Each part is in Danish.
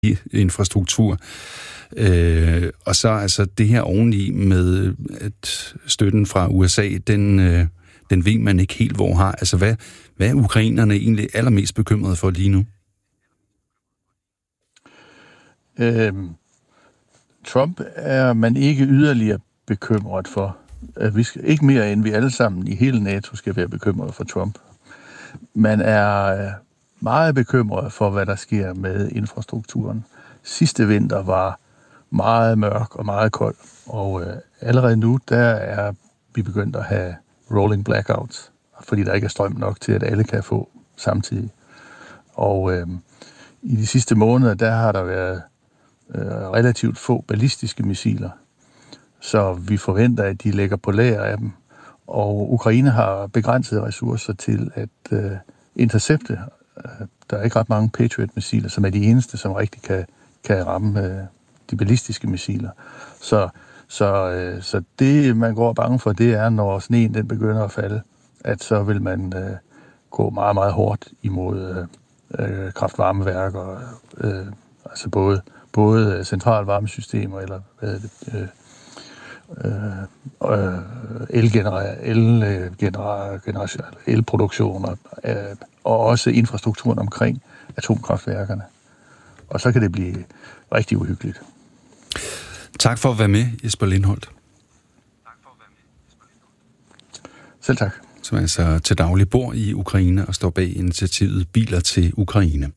infrastruktur. Og så altså det her oveni med at støtten fra USA, den ved man ikke helt, hvor har. Altså hvad er ukrainerne egentlig allermest bekymrede for lige nu? Trump er man ikke yderligere bekymret for. Vi skal ikke mere, end vi alle sammen i hele NATO skal være bekymret for Trump. Man er meget bekymret for, hvad der sker med infrastrukturen. Sidste vinter var meget mørk og meget kold, og allerede nu, der er vi begyndt at have rolling blackouts, fordi der ikke er strøm nok til, at alle kan få samtidig. Og i de sidste måneder, der har der været relativt få ballistiske missiler, så vi forventer, at de lægger på lager af dem. Og Ukraine har begrænsede ressourcer til at intercepte. Der er ikke ret mange Patriot-missiler, som er de eneste, som rigtig kan ramme de ballistiske missiler. Så det, man går bange for, det er, når sneen den begynder at falde, at så vil man gå meget, meget hårdt imod kraftvarmeværker, altså både centralvarmesystemer eller elproduktioner, og også infrastrukturen omkring atomkraftværkerne. Og så kan det blive rigtig uhyggeligt. Tak for at være med, Jesper Lindholt. Selv tak. Som altså til daglig bor i Ukraine og står bag initiativet Biler til Ukraine.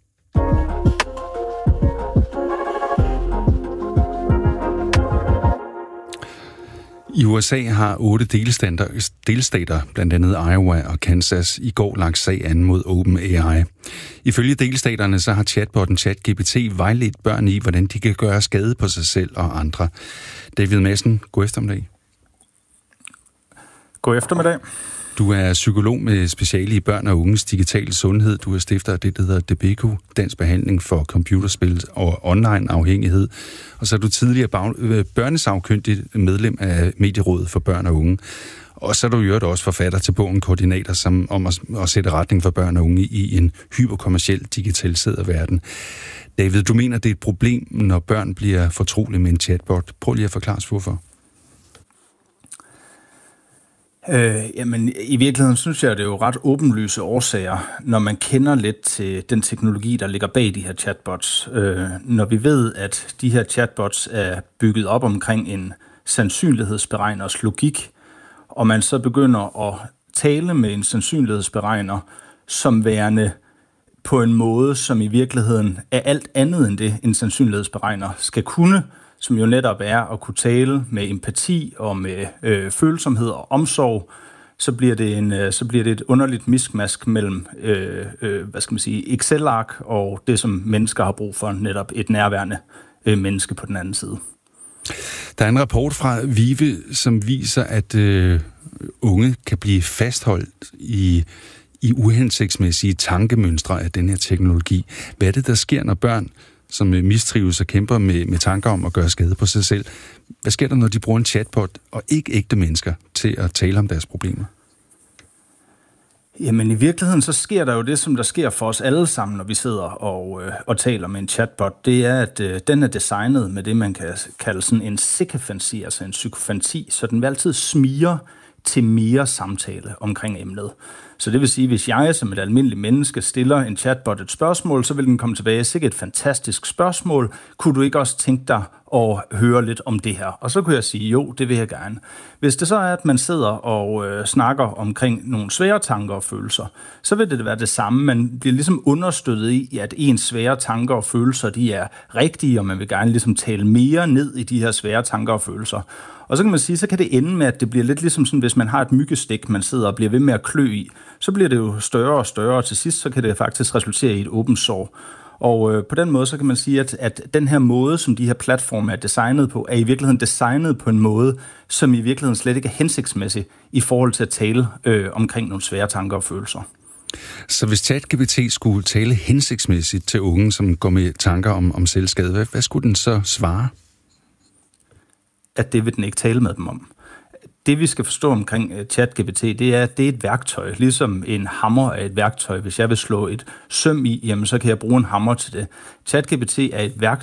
I USA har 8 delstater, blandt andet Iowa og Kansas, i går lagt sag an mod OpenAI. Ifølge delstaterne så har chatbotten ChatGPT vejledt børn i, hvordan de kan gøre skade på sig selv og andre. David Madsen, god eftermiddag. God eftermiddag. Du er psykolog med speciale i børn og unges digitale sundhed. Du er stifter af det, der hedder DBECO, Dansk Behandling for Computerspil og Online Afhængighed. Og så er du tidligere børnesagkyndig medlem af Medierådet for Børn og Unge. Og så er du jo også forfatter til bogen Koordinator, om at sætte retning for børn og unge i en hyperkommerciel digitaliseret verden. David, du mener, det er et problem, når børn bliver fortrolige med en chatbot. Prøv lige at forklare os, hvorfor. Jamen, i virkeligheden synes jeg, at det er jo ret åbenlyse årsager, når man kender lidt til den teknologi, der ligger bag de her chatbots. Når vi ved, at de her chatbots er bygget op omkring en sandsynlighedsberegners logik, og man så begynder at tale med en sandsynlighedsberegner som værende på en måde, som i virkeligheden er alt andet end det, en sandsynlighedsberegner skal kunne, som jo netop er at kunne tale med empati og med følsomhed og omsorg, så bliver det et underligt miskmask mellem Excel-ark og det, som mennesker har brug for, netop et nærværende menneske på den anden side. Der er en rapport fra VIVE, som viser, at unge kan blive fastholdt i uhensigtsmæssige tankemønstre af den her teknologi. Hvad er det, der sker, når børn, som mistrives og kæmper med tanker om at gøre skade på sig selv? Hvad sker der, når de bruger en chatbot og ikke ægte mennesker til at tale om deres problemer? Jamen i virkeligheden så sker der jo det, som der sker for os alle sammen, når vi sidder og taler med en chatbot. Det er, at den er designet med det, man kan kalde sådan en sykofanti, altså en psykofanti, så den vil altid smire til mere samtale omkring emnet. Så det vil sige, hvis jeg som et almindeligt menneske stiller en chatbot et spørgsmål, så vil den komme tilbage. Sikkert et fantastisk spørgsmål. Kunne du ikke også tænke dig at høre lidt om det her? Og så kunne jeg sige, jo, det vil jeg gerne. Hvis det så er, at man sidder og snakker omkring nogle svære tanker og følelser, så vil det være det samme. Man bliver ligesom understøttet i, at ens svære tanker og følelser, de er rigtige, og man vil gerne ligesom tale mere ned i de her svære tanker og følelser. Og så kan man sige, så kan det ende med, at det bliver lidt ligesom sådan, hvis man har et myggestik, man sidder og bliver ved med at klø i, så bliver det jo større og større, og til sidst så kan det faktisk resultere i et åbent sår. Og på den måde, så kan man sige, at den her måde, som de her platforme er designet på, er i virkeligheden designet på en måde, som i virkeligheden slet ikke er hensigtsmæssig i forhold til at tale omkring nogle svære tanker og følelser. Så hvis ChatGPT skulle tale hensigtsmæssigt til unge, som går med tanker om selvskade, hvad skulle den så svare? At det vil den ikke tale med dem om. det vi skal forstå omkring ChatGPT, det er, at det er et værktøj, ligesom en hammer er et værktøj. Hvis jeg vil slå et søm i, jamen så kan jeg bruge en hammer til det. ChatGPT er et værktøj,